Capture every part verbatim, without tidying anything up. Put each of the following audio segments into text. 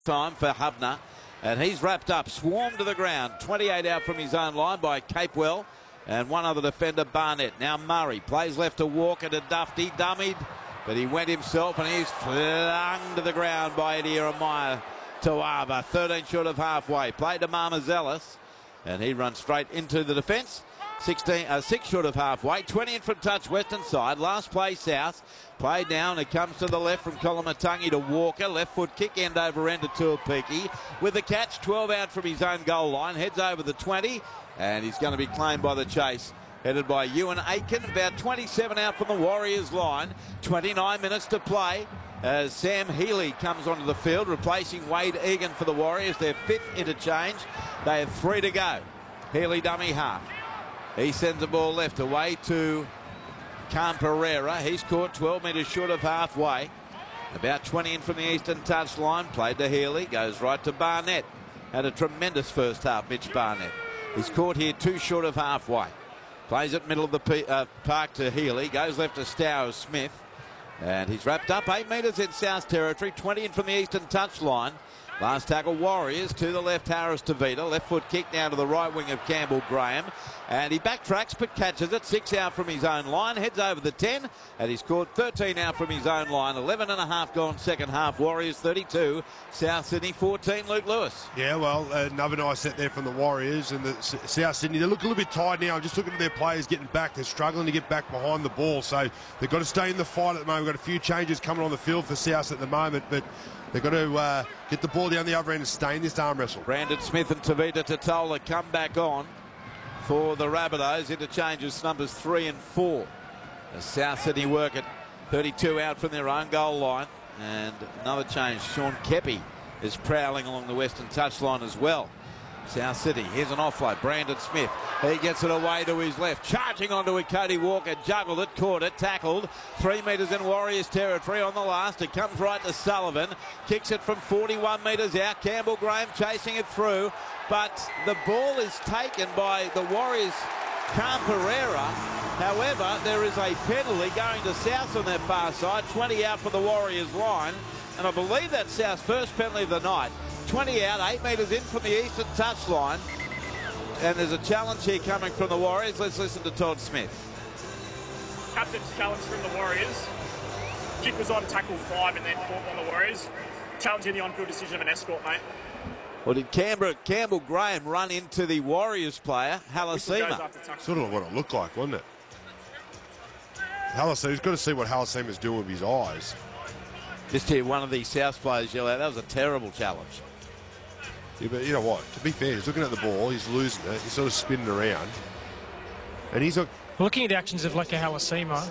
time for Hubner, and he's wrapped up, swarmed to the ground, twenty-eight out from his own line by Capewell and one other defender, Barnett. Now Murray plays left to Walker to Dufty, dummied, but he went himself and he's flung to the ground by Eddie Jeremiah Tawaba, thirteen short of halfway, played to Marmazelis, and he runs straight into the defence. sixteen, uh, six short of halfway, twenty in from touch, western side, last play south, played down, it comes to the left from Kolomatangi to Walker, left foot kick end over end to Tuapiki, with the catch, twelve out from his own goal line, heads over the twenty, and he's going to be claimed by the chase, headed by Ewan Aiken, about twenty-seven out from the Warriors line, twenty-nine minutes to play, as Sam Healy comes onto the field, replacing Wade Egan for the Warriors, their fifth interchange, they have three to go. Healy dummy half. He sends the ball left away to Khan Pereira. He's caught twelve metres short of halfway. About twenty in from the eastern touchline. Played to Healy. Goes right to Barnett. Had a tremendous first half, Mitch Barnett. He's caught here two short of halfway. Plays it middle of the P uh, park to Healy. Goes left to Stowers Smith. And he's wrapped up eight metres in South territory. twenty in from the eastern touchline. Last tackle, Warriors, to the left, Harris Tavita. Left foot kick now to the right wing of Campbell Graham. And he backtracks but catches it. Six out from his own line. Heads over the ten. And he's caught thirteen out from his own line. eleven and a half gone second half. Warriors thirty-two. South Sydney fourteen. Luke Lewis. Yeah, well, another nice set there from the Warriors. And the S South Sydney, they look a little bit tired now. I'm just looking at their players getting back. They're struggling to get back behind the ball. So they've got to stay in the fight at the moment. We've got a few changes coming on the field for South at the moment. But they've got to uh, get the ball down the other end and stay in this arm wrestle. Brandon Smith and Tavita Totola come back on for the Rabbitohs. Interchanges numbers three and four. The South Sydney work at thirty-two out from their own goal line. And another change. Sean Kepi is prowling along the western touchline as well. South Sydney, here's an offload. Brandon Smith, he gets it away to his left. Charging onto it, Cody Walker, juggled it, caught it, tackled. Three metres in Warriors territory on the last. It comes right to Sullivan. Kicks it from forty-one metres out. Campbell Graham chasing it through. But the ball is taken by the Warriors' Khan Pereira. However, there is a penalty going to South on their far side. twenty out for the Warriors line. And I believe that's South's first penalty of the night. twenty out, eight metres in from the eastern touchline. And there's a challenge here coming from the Warriors. Let's listen to Todd Smith. Captain's challenge from the Warriors. Kick was on tackle five and then caught on the Warriors. Challenging the on-field decision of an escort, mate. Well, did Canberra, Campbell Graham run into the Warriors player, Halasima? Sort of what it looked like, wasn't it? Halasima's got to see what Halasima's doing with his eyes. Just hear one of these South players yell out, that was a terrible challenge. Yeah, but you know what? To be fair, he's looking at the ball, he's losing it, he's sort of spinning around. And he's like, looking at the actions of Leka Halasima,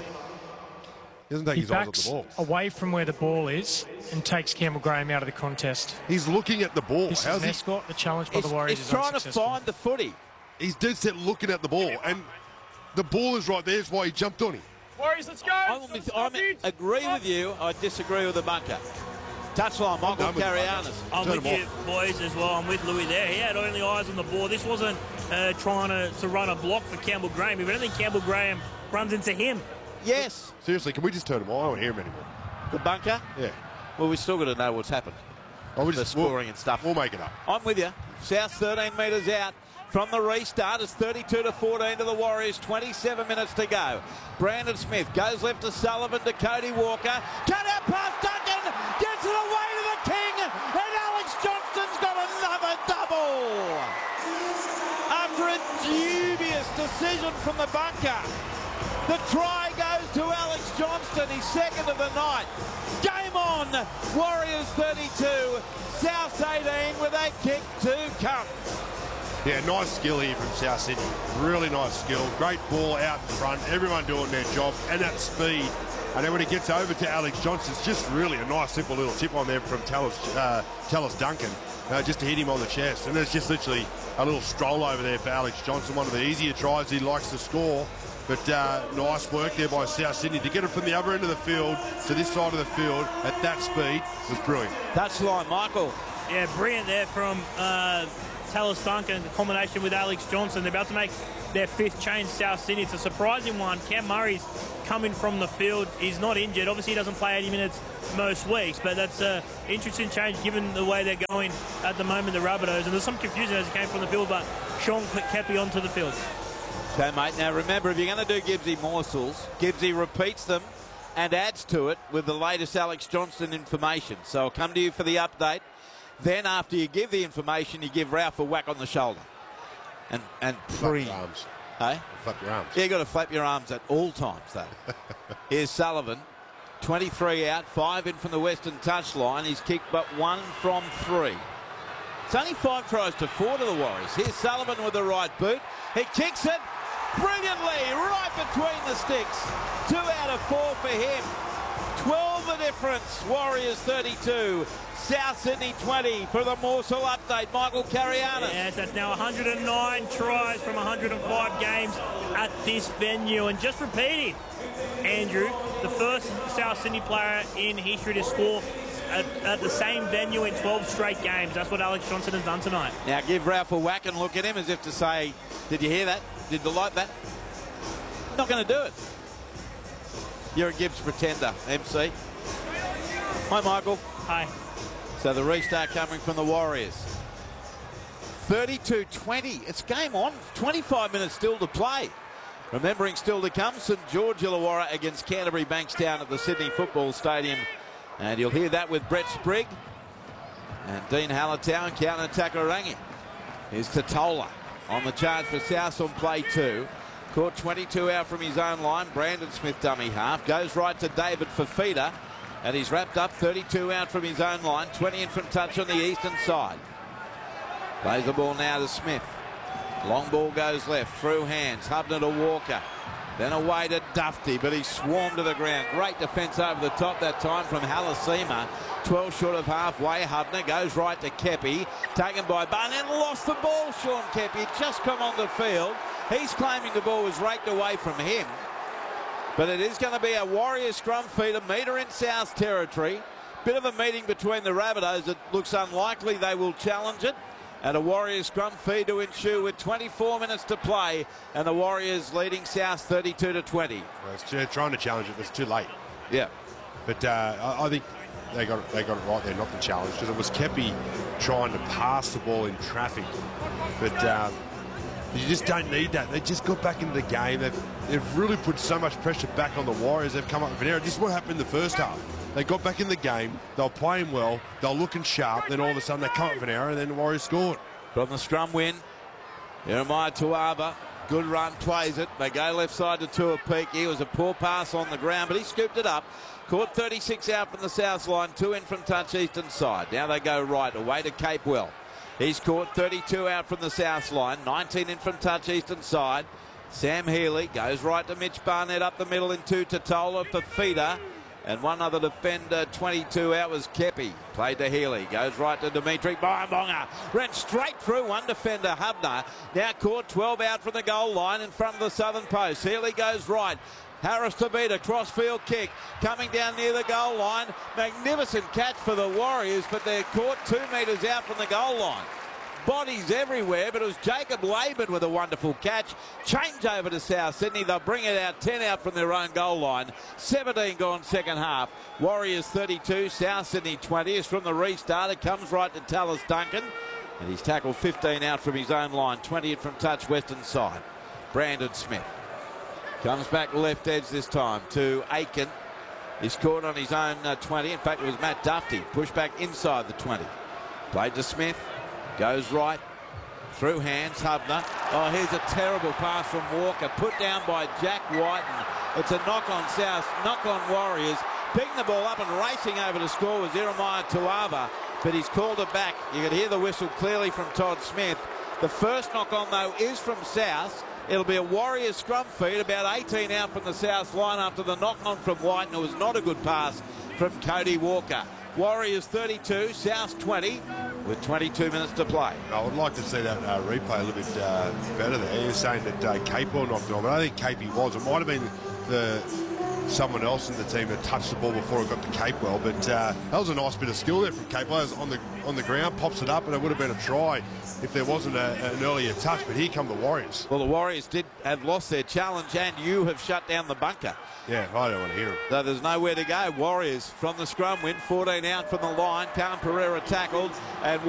he doesn't take he his eyes backs off the ball. away from where the ball is and takes Campbell Graham out of the contest. He's looking at the ball. This How's is an he? escort. The challenge by He's, the Warriors he's is trying to unsuccessful. find the footy. He's dead set looking at the ball, and the ball is right there. That's why he jumped on him. Warriors, let's go! I agree with you. I disagree with the bunker. Touchline, Michael Carianis. I'm Turn with him you, off. boys, as well. I'm with Louis there. He had only eyes on the ball. This wasn't uh, trying to, to run a block for Campbell Graham. If anything, Campbell Graham runs into him. Yes. Seriously, can we just turn him off? I don't hear him anymore. The bunker? Yeah. Well, we've still got to know what's happened. Oh, we The just, scoring we'll, and stuff. We'll make it up. I'm with you. South thirteen metres out from the restart. It's thirty-two to fourteen to the Warriors. twenty-seven minutes to go. Brandon Smith goes left to Sullivan to Cody Walker. Cut out past Duncan. Gets it away to the King. And Alex Johnston's got another double. After a dubious decision from the bunker, the try goes to Alex Johnston. He's second of the night. Game on. Warriors thirty-two. South eighteen with a kick to come. Yeah, nice skill here from South Sydney. Really nice skill. Great ball out in front. Everyone doing their job and that speed. And then when it gets over to Alex Johnson, it's just really a nice, simple little tip on there from Tallis, uh, Tallis Duncan, uh, just to hit him on the chest. And there's just literally a little stroll over there for Alex Johnson. One of the easier tries he likes to score. But uh, nice work there by South Sydney to get it from the other end of the field to this side of the field at that speed was brilliant. Touchline, Michael. Yeah, brilliant there from uh, Tallis Duncan, the combination with Alex Johnson. They're about to make their fifth change, South Sydney. It's a surprising one. Cam Murray's coming from the field. He's not injured. Obviously, he doesn't play eighty minutes most weeks, but that's an interesting change given the way they're going at the moment, the Rabbitohs. And there's some confusion as he came from the field, but Sean Kepi onto the field. Okay, mate. Now, remember, if you're going to do Gibbsy morsels, Gibbsy repeats them and adds to it with the latest Alex Johnston information. So I'll come to you for the update. Then, after you give the information, you give Ralph a whack on the shoulder. And, and pre. Flap your arms. Hey? Flap your arms. Yeah, you've got to flap your arms at all times, though. Here's Sullivan. twenty-three out, five in from the Western touchline. He's kicked but one from three. It's only five tries to four to the Warriors. Here's Sullivan with the right boot. He kicks it brilliantly, right between the sticks. Two out of four for him. twelve the difference. Warriors thirty-two. South Sydney twenty for the morsel update. Michael Carianis. Yes, that's now one hundred nine tries from one hundred five games at this venue. And just repeating, Andrew, the first South Sydney player in history to score at, at the same venue in twelve straight games. That's what Alex Johnston has done tonight. Now give Ralph a whack and look at him as if to say, did you hear that? Did you like that? Not going to do it. You're a Gibbs pretender, M C. Hi, Michael. Hi. So the restart coming from the Warriors. thirty-two twenty. It's game on. twenty-five minutes still to play. Remembering still to come, St George Illawarra against Canterbury Bankstown at the Sydney Football Stadium. And you'll hear that with Brett Sprigg and Dean Hallertown counter-attacker Rangi. Here's Totola on the charge for South on play two. Caught twenty-two out from his own line. Brandon Smith dummy half. Goes right to David Fafita. And he's wrapped up thirty-two out from his own line. twenty in from touch on the eastern side. Plays the ball now to Smith. Long ball goes left. Through hands. Hubner to Walker. Then away to Dufty, but he swarmed to the ground. Great defence over the top that time from Halasima. twelve short of halfway. Hubner goes right to Kepi. Taken by Barnett. Lost the ball, Sean Kepi. Just come on the field. He's claiming the ball was raked away from him. But it is going to be a Warrior scrum feed, a metre in South territory. Bit of a meeting between the Rabbitohs. It looks unlikely they will challenge it. And a Warriors scrum feed to ensue with twenty-four minutes to play. And the Warriors leading South thirty-two to twenty. Well, they're trying to challenge it, but it's too late. Yeah. But uh, I, I think they got, it, they got it right there, not the challenge, because it was Kepi trying to pass the ball in traffic. But uh, you just don't need that. They just got back into the game. They've, they've really put so much pressure back on the Warriors. They've come up with an error. This is what happened in the first half. They got back in the game. They were playing well. They were looking sharp. Then all of a sudden they come up with an error, and then the Warriors scored. From the scrum win, Jeremiah Tuava. Good run, plays it. They go left side to Tua Peak. He was a poor pass on the ground, but he scooped it up. Caught thirty-six out from the south line. Two in from touch eastern side. Now they go right, away to Capewell. He's caught thirty-two out from the south line. nineteen in from touch eastern side. Sam Healy goes right to Mitch Barnett up the middle into Totola for Feeder. And one other defender, twenty-two out, was Kepi. Played to Healy. Goes right to Dimitri Bayambonga. Ran straight through one defender, Hubner. Now caught twelve out from the goal line in front of the southern post. Healy goes right. Harris to beat a crossfield kick. Coming down near the goal line. Magnificent catch for the Warriors, but they're caught two metres out from the goal line. Bodies everywhere, but it was Jacob Laban with a wonderful catch. Change over to South Sydney. They'll bring it out ten out from their own goal line. seventeen gone second half. Warriors thirty-two, South Sydney twenty. Is from the restart. It comes right to Tallis Duncan. And he's tackled fifteen out from his own line. twenty from touch western side. Brandon Smith comes back left edge this time to Aiken. He's caught on his own uh, twenty. In fact, it was Matt Dufty. Pushed back inside the twenty. Played to Smith. Goes right, through hands, Hubner. Oh, here's a terrible pass from Walker, put down by Jack Whiten. It's a knock on South, knock on Warriors. Picking the ball up and racing over to score was Jeremiah Tuava, but he's called it back. You can hear the whistle clearly from Todd Smith. The first knock on, though, is from South. It'll be a Warriors scrum feed, about eighteen out from the South line after the knock on from Whiten. It was not a good pass from Cody Walker. Warriors thirty-two, South twenty, with twenty-two minutes to play. I would like to see that uh, replay a little bit uh, better there. You're saying that uh, Capewell knocked it on, but I think Capey was. It might have been the someone else in the team that touched the ball before it got to Capewell. But uh, that was a nice bit of skill there from Capewell. It was on the on the ground, pops it up, and it would have been a try if there wasn't a, an earlier touch. But here come the Warriors. Well, the Warriors did have lost their challenge, and you have shut down the bunker. Yeah, I don't want to hear him. So there's nowhere to go. Warriors from the scrum win, fourteen out from the line. Khan Pereira tackled, and